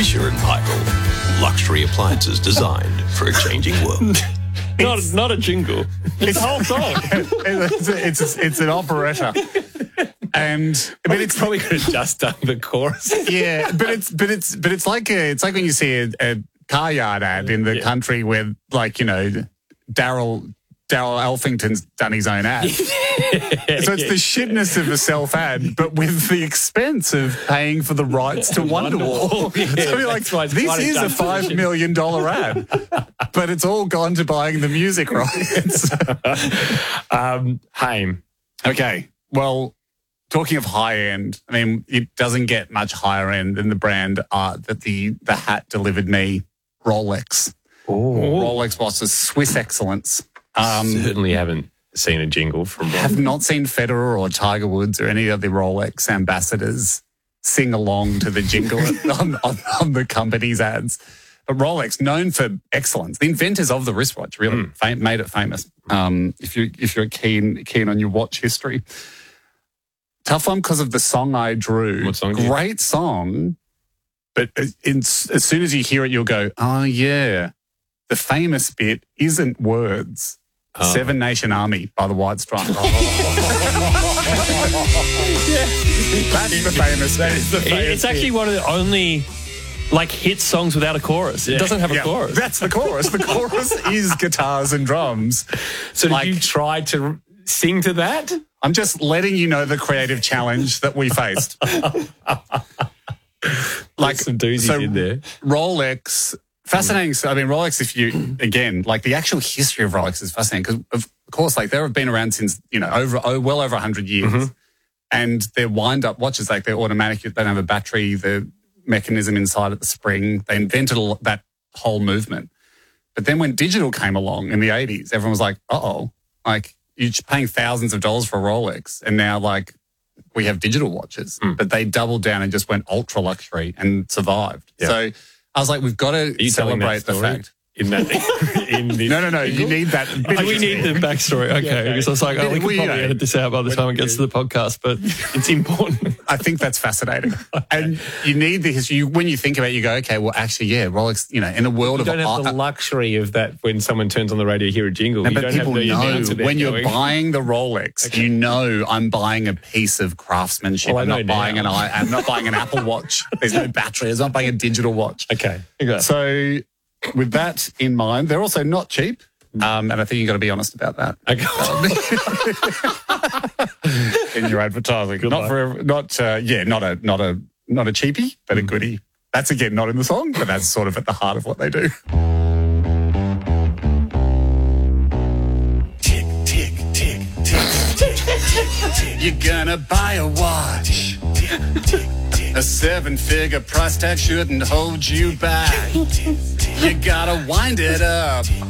Fisher & Paykel. Luxury appliances designed for a changing world. Not a jingle. It's a whole song. It's an operetta. But It's probably could have just done the chorus. yeah, but it's like when you see a car yard ad in the country where, like, you know, Daryl Elfington's done his own ad. So it's the shitness of a self-ad, but with the expense of paying for the rights to Wonderwall. So you're like, this is a $5 million ad, but it's all gone to buying the music rights. Haim. Okay, well, talking of high end, I mean, it doesn't get much higher end than the brand art that the hat delivered me, Rolex. Rolex watches, Swiss excellence. Certainly haven't seen a jingle from I have not seen Federer or Tiger Woods or any of the Rolex ambassadors sing along to the jingle on the company's ads. But Rolex, known for excellence, the inventors of the wristwatch, really made it famous. If you're keen on your watch history, tough one because of the song I drew. What song? Great song, but as soon as you hear it, you'll go, oh yeah. The famous bit isn't words. Seven Nation Army by the White Stripes. That's the famous bit. It's actually one of the only hit songs without a chorus. It doesn't have a chorus. That's the chorus. The chorus is guitars and drums. So did you try to sing to that? I'm just letting you know the creative challenge that we faced. Some doozies in there. Rolex... Fascinating. I mean, Rolex, if you, again, the actual history of Rolex is fascinating because, of course, they have been around since, well over 100 years. Mm-hmm. And they're wind-up watches, they're automatic. They don't have a battery, the mechanism inside of the spring. They invented that whole movement. But then when digital came along in the 80s, everyone was like, you're paying thousands of dollars for a Rolex. And now, we have digital watches. But they doubled down and just went ultra-luxury and survived. Yeah. So... I was like, we've got to celebrate the fact. In that, No. You need that. We need the backstory. Okay. Because I was like, we could probably edit this out by the time it gets to the podcast, but it's important. I think that's fascinating. And you need the history. When you think about it, you go, okay, well, actually, yeah, Rolex, in a world of... You don't have the luxury of that when someone turns on the radio, hear a jingle. No, but people know when you're buying the Rolex, you know I'm buying a piece of craftsmanship. I'm not buying an Apple Watch. There's no battery. I'm not buying a digital watch. Okay. So... with that in mind, they're also not cheap, and I think you've got to be honest about that. Okay. In your advertising, not a cheapie, but a goodie. That's again not in the song, but that's sort of at the heart of what they do. Tick tick tick tick tick tick tick. You're gonna buy a watch. Tick tick tick. A 7-figure price tag shouldn't hold you back. You gotta wind it up